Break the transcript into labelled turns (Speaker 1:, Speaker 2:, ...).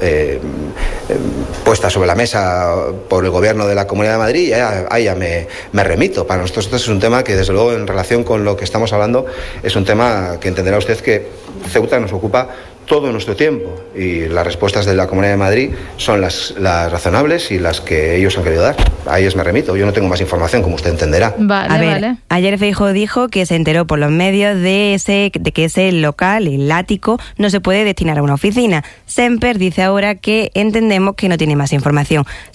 Speaker 1: puesta sobre la mesa por el Gobierno de la Comunidad de Madrid, y ahí ya me remito. Para nosotros esto es un tema que, desde luego, en relación con lo que estamos hablando, es un tema que entenderá usted que Ceuta nos ocupa todo nuestro tiempo, y las respuestas de la Comunidad de Madrid son las razonables y las que ellos han querido dar. A ellos me remito, yo no tengo más información, como usted entenderá.
Speaker 2: Vale.
Speaker 3: Ayer Feijóo dijo que se enteró por los medios de que ese local, el ático, no se puede destinar a una oficina. Semper dice ahora que entendemos que no tiene más información.